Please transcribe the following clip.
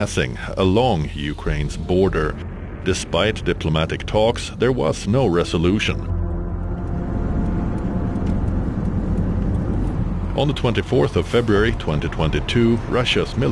passing along Ukraine's border. Despite diplomatic talks, there was no resolution. On the 24th of February 2022, Russia's military